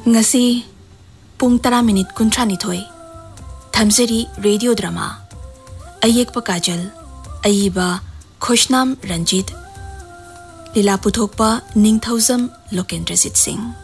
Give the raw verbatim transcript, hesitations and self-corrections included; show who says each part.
Speaker 1: ngasi pung tara minute kuntra ni thoi thamjeri radio drama ayekpa kajal ayiba khoshnam ranjit lila puthokpa ningthaujam lokendrajit singh